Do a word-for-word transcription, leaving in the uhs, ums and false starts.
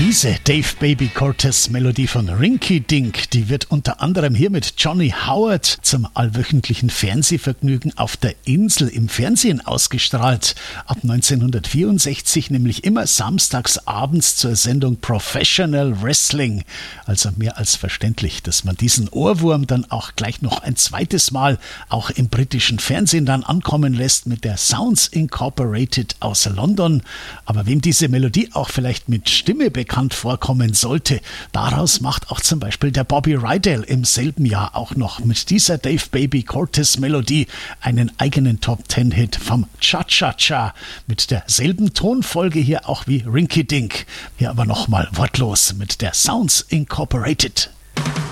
Diese Dave Baby Cortez Melodie von Rinky Dink, die wird unter anderem hier mit Johnny Howard zum allwöchentlichen Fernsehvergnügen auf der Insel im Fernsehen ausgestrahlt. Ab neunzehnhundertvierundsechzig nämlich immer samstags abends zur Sendung Professional Wrestling. Also mehr als verständlich, dass man diesen Ohrwurm dann auch gleich noch ein zweites Mal auch im britischen Fernsehen dann ankommen lässt mit der Sounds Incorporated aus London. Aber wem diese Melodie auch vielleicht mit Stimme bekannt vorkommen sollte, daraus macht auch zum Beispiel der Bobby Rydell im selben Jahr auch noch mit dieser Dave Baby Cortez Melodie einen eigenen Top-Ten-Hit vom Cha-Cha-Cha mit derselben Tonfolge hier auch wie Rinky Dink. Hier aber nochmal wortlos mit der Sounds Incorporated.